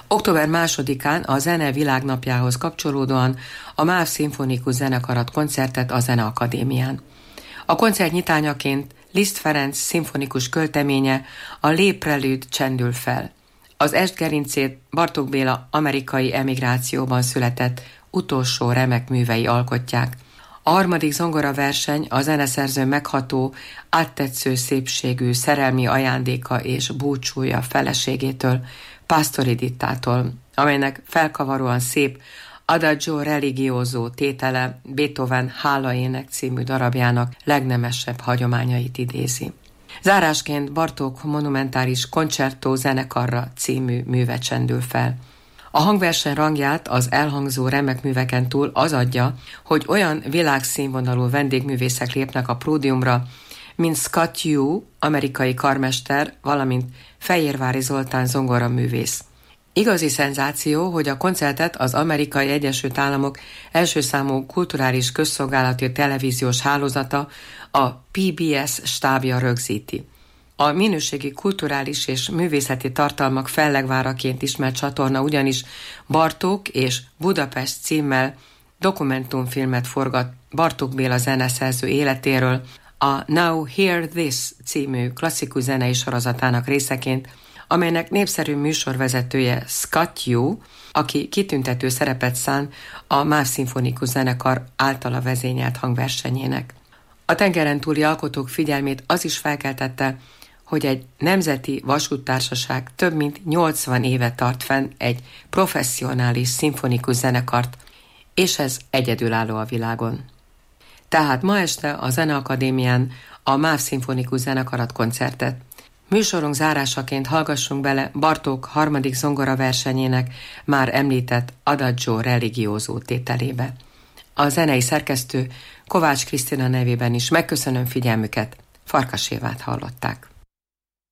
Október 2-án a Zene Világnapjához kapcsolódóan a MÁV Szimfonikus Zenekarat koncertet a Zeneakadémián. A koncert nyitányaként Liszt Ferenc szimfonikus költeménye, a Les Préludes csendül fel. Az estgerincét Bartók Béla amerikai emigrációban született utolsó remek művei alkotják. A harmadik zongoraverseny a zeneszerző megható, áttetsző szépségű szerelmi ajándéka és búcsúja feleségétől, Pastor Edittától, amelynek felkavaróan szép Adagio religioso tétele Beethoven Hálaének című darabjának legnemesebb hagyományait idézi. Zárásként Bartók monumentális Concerto zenekarra című műve csendül fel. A hangverseny rangját az elhangzó remek műveken túl az adja, hogy olyan világszínvonalú vendégművészek lépnek a pódiumra, mint Scott Yu, amerikai karmester, valamint Fejérvári Zoltán zongoraművész. Igazi szenzáció, hogy a koncertet az Amerikai Egyesült Államok első számú kulturális közszolgálati televíziós hálózata, a PBS stábja rögzíti. A minőségi kulturális és művészeti tartalmak fellegváraként ismert csatorna ugyanis Bartók és Budapest címmel dokumentumfilmet forgat Bartók Béla zeneszerző életéről, a Now Hear This című klasszikus zenei sorozatának részeként, amelynek népszerű műsorvezetője Scott Yu, aki kitüntető szerepet szán a MÁV Szimfonikus Zenekar általa vezényelt hangversenyének. A tengeren túli alkotók figyelmét az is felkeltette, hogy egy nemzeti vasúttársaság több mint 80 éve tart fenn egy professzionális szimfonikus zenekart, és ez egyedülálló a világon. Tehát ma este a Zeneakadémián a MÁV Szimfonikus Zenekarat koncertet. Műsorunk zárásaként hallgassunk bele Bartók harmadik zongoraversenyének már említett Adagio religioso tételébe. A zenei szerkesztő Kovács Krisztina nevében is megköszönöm figyelmüket, Farkas Évát hallották.